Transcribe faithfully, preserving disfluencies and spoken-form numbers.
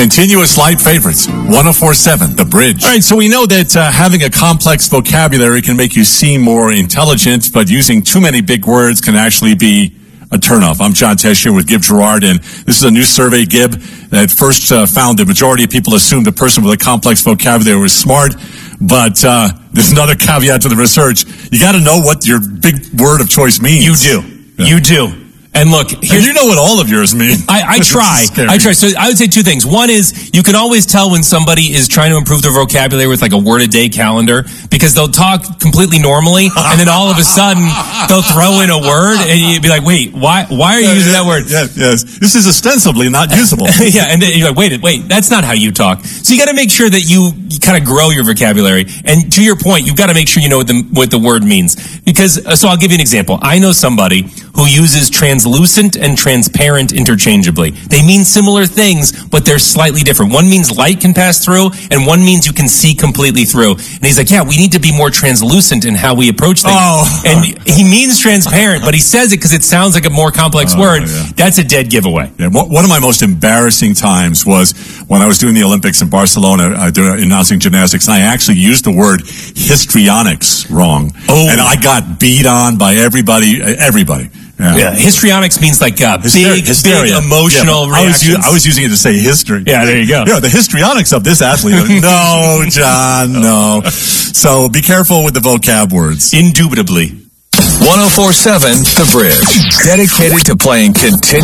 Continuous light favorites. one oh four point seven, The Bridge. All right, so we know that uh, having a complex vocabulary can make you seem more intelligent, but using too many big words can actually be a turnoff. I'm John Tesh here with Gib Gerard, and this is a new survey, Gib, that first uh, found the majority of people assumed the person with a complex vocabulary was smart, but uh, there's another caveat to the research. You got to know what your big word of choice means. You do. Yeah. You do. And look, and you know what all of yours mean. I, I try. I try. So I would say two things. One is you can always tell when somebody is trying to improve their vocabulary with like a word a day calendar, because they'll talk completely normally, and then all of a sudden they'll throw in a word, and you'd be like, "Wait, why? Why are you yeah, using yeah, that word?" Yes, yes. This is ostensibly not usable. Yeah, and then you're like, "Wait, wait, that's not how you talk." So you got to make sure that you, you kind of grow your vocabulary. And to your point, you've got to make sure you know what the what the word means. Because uh, so I'll give you an example. I know somebody who uses translucent and transparent interchangeably. They mean similar things, but they're slightly different. One means light can pass through, and one means you can see completely through. And he's like, yeah, we need to be more translucent in how we approach things. Oh. And he means transparent, but he says it because it sounds like a more complex oh, word. Yeah. That's a dead giveaway. Yeah, one of my most embarrassing times was when I was doing the Olympics in Barcelona, uh, doing, announcing gymnastics, and I actually used the word histrionics wrong. Oh. And I got beat on by everybody, everybody. Yeah. yeah, histrionics means like uh, Hyster- big, hysteria. big emotional yeah, I was, reactions. u- I was using it to say history. Yeah, there you go. Yeah, the histrionics of this athlete. No, John, no. So be careful with the vocab words. Indubitably. one oh four point seven The Bridge. Dedicated to playing continuous